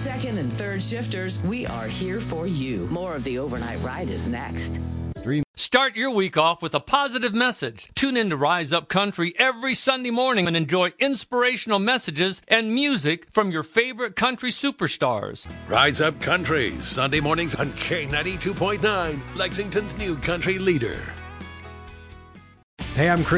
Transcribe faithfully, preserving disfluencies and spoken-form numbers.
second and third shifters, we are here for you. More of the Overnight Ride is next. Start your week off with a positive message. Tune in to Rise Up Country every Sunday morning and enjoy inspirational messages and music from your favorite country superstars. Rise Up Country, Sunday mornings on K ninety-two point nine, Lexington's new country leader. Hey, I'm Chris